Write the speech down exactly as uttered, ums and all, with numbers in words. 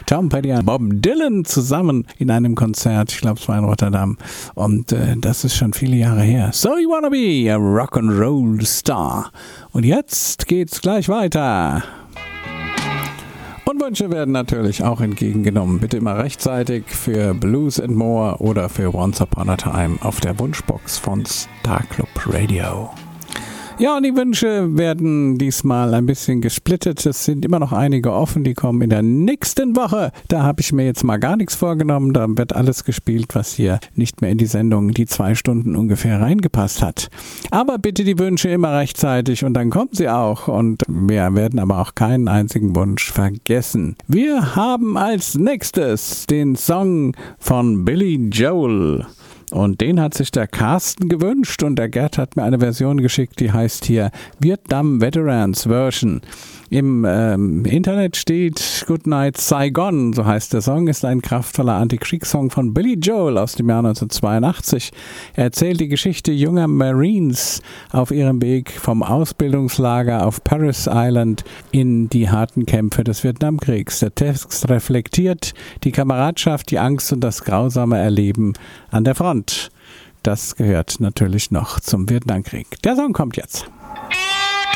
Tom Petty und Bob Dylan zusammen in einem Konzert, ich glaube es war in Rotterdam, und äh, das ist schon viele Jahre her. So You Wanna Be a Rock'n'Roll Star. Und jetzt geht's gleich weiter. Und Wünsche werden natürlich auch entgegengenommen. Bitte immer rechtzeitig für Blues and More oder für Once Upon a Time auf der Wunschbox von Star Club Radio. Ja, und die Wünsche werden diesmal ein bisschen gesplittet. Es sind immer noch einige offen, die kommen in der nächsten Woche. Da habe ich mir jetzt mal gar nichts vorgenommen. Da wird alles gespielt, was hier nicht mehr in die Sendung, die zwei Stunden ungefähr reingepasst hat. Aber bitte die Wünsche immer rechtzeitig und dann kommen sie auch. Und wir werden aber auch keinen einzigen Wunsch vergessen. Wir haben als nächstes den Song von Billy Joel. Und den hat sich der Carsten gewünscht und der Gerd hat mir eine Version geschickt, die heißt hier Vietnam Veterans Version. Im ähm, Internet steht Goodnight Saigon, so heißt der Song, ist ein kraftvoller Antikriegssong von Billy Joel aus dem Jahr neunzehnhundertzweiundachtzig. Er erzählt die Geschichte junger Marines auf ihrem Weg vom Ausbildungslager auf Parris Island in die harten Kämpfe des Vietnamkriegs. Der Text reflektiert die Kameradschaft, die Angst und das grausame Erleben an der Front. Das gehört natürlich noch zum Vietnamkrieg. Der Song kommt jetzt.